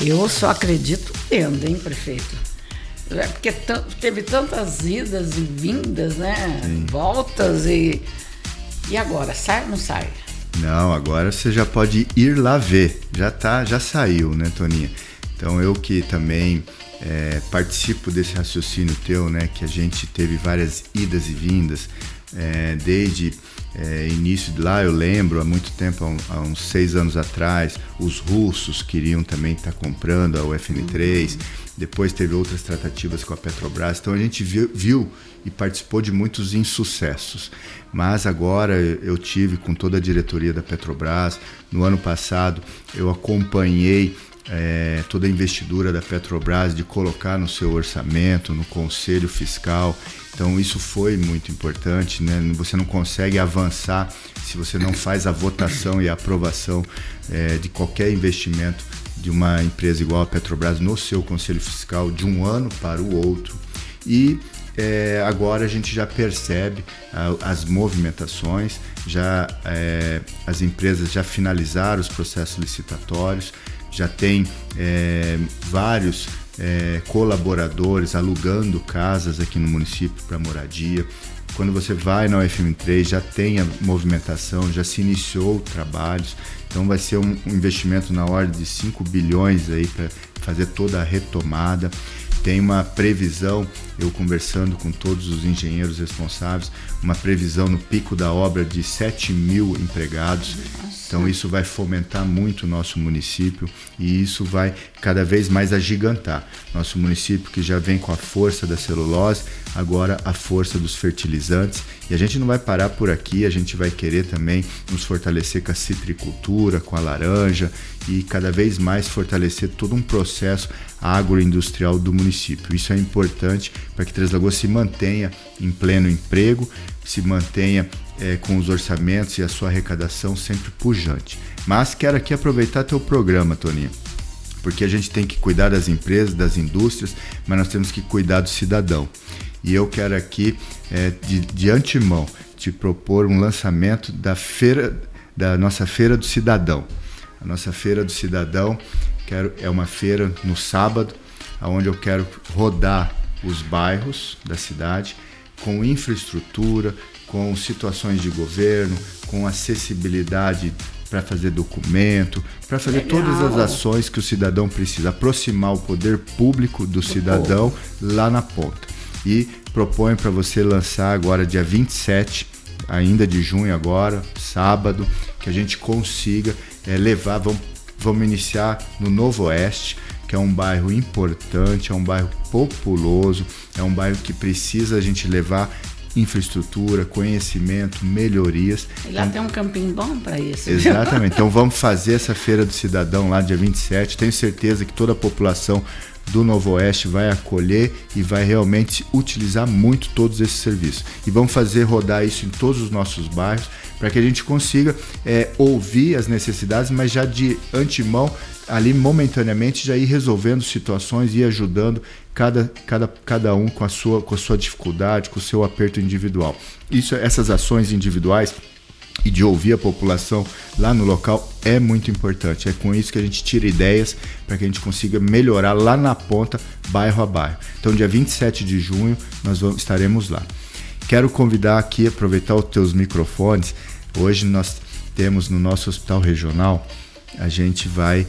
Eu só acredito tendo, hein, prefeito? É porque teve tantas idas e vindas, né? Sim. Voltas e agora, sai ou não sai? Não, agora você já pode ir lá ver. Já saiu, né, Toninha? Então eu que também participo desse raciocínio teu, né? Que a gente teve várias idas e vindas, desde início de lá, eu lembro, há muito tempo, há uns 6 anos atrás, os russos queriam também estar comprando a UFN3, depois teve outras tratativas com a Petrobras, então a gente viu e participou de muitos insucessos, mas agora eu tive com toda a diretoria da Petrobras, no ano passado eu acompanhei toda a investidura da Petrobras de colocar no seu orçamento, no conselho fiscal. Então isso foi muito importante, né? Você não consegue avançar se você não faz a votação e a aprovação de qualquer investimento de uma empresa igual a Petrobras no seu conselho fiscal de um ano para o outro. E agora a gente já percebe as movimentações, as empresas já finalizaram os processos licitatórios, já tem vários colaboradores alugando casas aqui no município para moradia. Quando você vai na UFM3 já tem a movimentação, já se iniciou trabalhos, então vai ser um investimento na ordem de 5 bilhões aí para fazer toda a retomada. Tem uma previsão, eu conversando com todos os engenheiros responsáveis, uma previsão no pico da obra de 7 mil empregados. Então isso vai fomentar muito o nosso município e isso vai cada vez mais agigantar. Nosso município que já vem com a força da celulose, agora a força dos fertilizantes. E a gente não vai parar por aqui, a gente vai querer também nos fortalecer com a citricultura, com a laranja e cada vez mais fortalecer todo um processo agroindustrial do município. Isso é importante para que Três Lagoas se mantenha em pleno emprego, se mantenha com os orçamentos e a sua arrecadação sempre pujante. Mas quero aqui aproveitar teu programa, Toninho, porque a gente tem que cuidar das empresas, das indústrias, mas nós temos que cuidar do cidadão. E eu quero aqui, de antemão, te propor um lançamento da nossa Feira do Cidadão. A nossa Feira do Cidadão é uma feira no sábado, onde eu quero rodar os bairros da cidade com infraestrutura, com situações de governo, com acessibilidade para fazer documento, para fazer todas as ações que o cidadão precisa, aproximar o poder público do cidadão lá na ponta. E proponho para você lançar agora dia 27, ainda de junho agora, sábado, que a gente consiga levar, vamos iniciar no Novo Oeste, que é um bairro importante, é um bairro populoso, é um bairro que precisa a gente levar infraestrutura, conhecimento, melhorias. E lá tem um campinho bom para isso. Exatamente. Então vamos fazer essa Feira do Cidadão lá dia 27. Tenho certeza que toda a população do Novo Oeste vai acolher e vai realmente utilizar muito todos esses serviços. E vamos fazer rodar isso em todos os nossos bairros para que a gente consiga ouvir as necessidades, mas já de antemão, ali momentaneamente, já ir resolvendo situações e ajudando cada um com a sua dificuldade, com o seu aperto individual. Essas ações individuais e de ouvir a população lá no local é muito importante. É com isso que a gente tira ideias para que a gente consiga melhorar lá na ponta, bairro a bairro. Então, dia 27 de junho, nós estaremos lá. Quero convidar aqui, aproveitar os teus microfones. Hoje nós temos no nosso hospital regional, a gente vai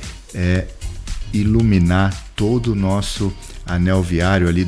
iluminar todo o nosso anel viário ali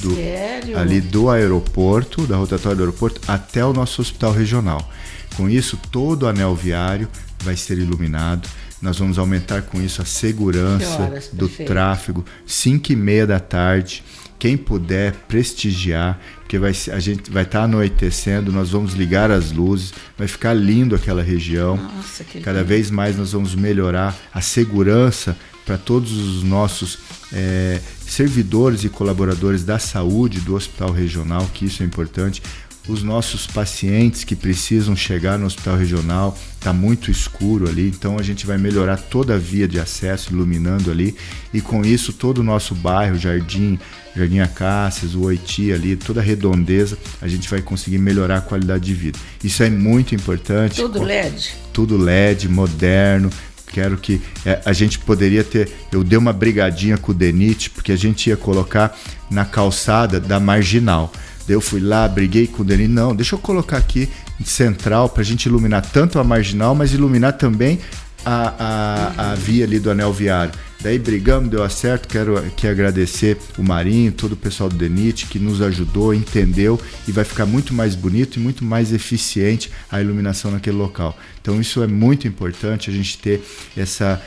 do aeroporto, da rotatória do aeroporto, até o nosso hospital regional. Com isso, todo o anel viário vai ser iluminado. Nós vamos aumentar com isso a segurança do tráfego, 5h30 da tarde. Quem puder prestigiar, porque a gente vai estar anoitecendo, nós vamos ligar as luzes, vai ficar lindo aquela região. Nossa, que Cada vez mais nós vamos melhorar a segurança para todos os nossos servidores e colaboradores da saúde do hospital regional, que isso é importante. Os nossos pacientes que precisam chegar no hospital regional, está muito escuro ali, então a gente vai melhorar toda a via de acesso, iluminando ali, e com isso todo o nosso bairro, Jardim Acácias, o Oiti ali, toda a redondeza, a gente vai conseguir melhorar a qualidade de vida. Isso é muito importante. Tudo LED? Tudo LED, moderno, quero que a gente poderia ter... Eu dei uma brigadinha com o DENIT, porque a gente ia colocar na calçada da Marginal. Daí eu fui lá, briguei com o DENIT. Não, deixa eu colocar aqui central para a gente iluminar tanto a Marginal, mas iluminar também a via ali do anel viário. Daí brigamos, deu certo. Quero aqui agradecer o Marinho, todo o pessoal do DENIT que nos ajudou, entendeu, e vai ficar muito mais bonito e muito mais eficiente a iluminação naquele local. Então isso é muito importante, a gente ter essa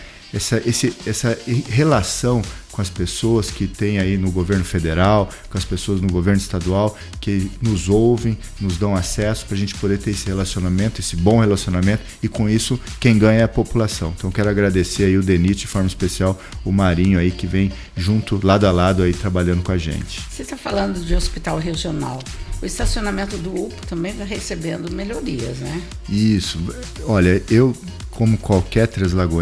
relação com as pessoas que tem aí no governo federal, com as pessoas no governo estadual, que nos ouvem, nos dão acesso para a gente poder ter esse relacionamento, esse bom relacionamento, e com isso quem ganha é a população. Então quero agradecer aí o DENIT, de forma especial o Marinho aí, que vem junto, lado a lado aí, trabalhando com a gente. Você está falando de hospital regional. O estacionamento do UPA também está recebendo melhorias, né? Isso. Olha, eu, como qualquer Três Lagoas,